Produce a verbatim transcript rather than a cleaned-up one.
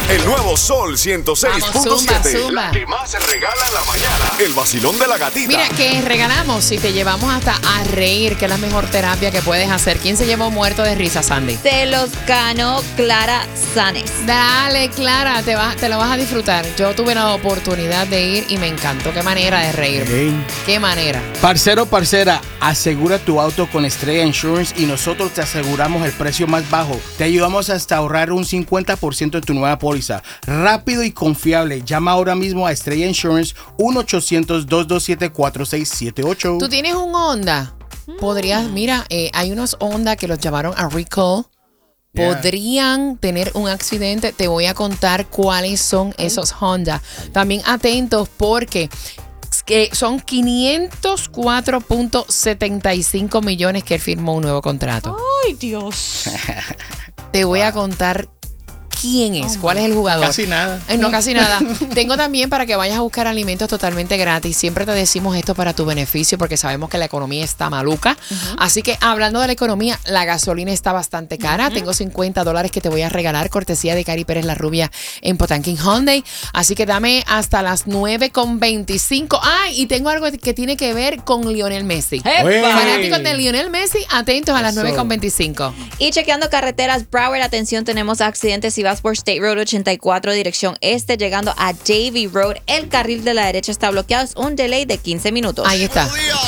El nuevo Sol ciento seis punto siete. La que más se regala en la mañana. El vacilón de la gatita. Mira, que regalamos si te llevamos hasta a reír, que es la mejor terapia que puedes hacer. ¿Quién se llevó muerto de risa, Sandy? Se los ganó Clara Sanes. Dale, Clara, te, vas, te lo vas a disfrutar. Yo tuve la oportunidad de ir y me encantó. Qué manera de reír. Hey. Qué manera. Parcero, parcera, asegura tu auto con Estrella Insurance y nosotros te aseguramos el precio más bajo. Te ayudamos hasta ahorrar un cincuenta por ciento en tu nueva póliza. Rápido y confiable. Llama ahora mismo a Estrella Insurance uno ochocientos, dos dos siete, cuatro seis siete ocho. ¿Tú tienes un Honda? Podrías, mira, eh, hay unos Honda que los llamaron a recall. Yeah. Podrían tener un accidente. Te voy a contar cuáles son esos Honda. También atentos porque que son quinientos cuatro punto setenta y cinco millones que él firmó un nuevo contrato. Ay, Dios. Te voy a contar quién es, cuál es el jugador. Casi nada. Eh, no, casi nada. Tengo también para que vayas a buscar alimentos totalmente gratis. Siempre te decimos esto para tu beneficio porque sabemos que la economía está maluca. Uh-huh. Así que hablando de la economía, la gasolina está bastante cara. Uh-huh. Tengo cincuenta dólares que te voy a regalar, cortesía de Cari Pérez La Rubia en Potanquín Hyundai. Así que dame hasta las nueve con veinticinco. ¡Ay! Y tengo algo que tiene que ver con Lionel Messi. ¡Epa! Fanáticos de Lionel Messi, atentos a las nueve con veinticinco. Y chequeando carreteras, Broward, atención, tenemos accidentes. Si vas por State Road ochenta y cuatro, dirección este, llegando a Davie Road, el carril de la derecha está bloqueado. Es un delay de quince minutos. Ahí está.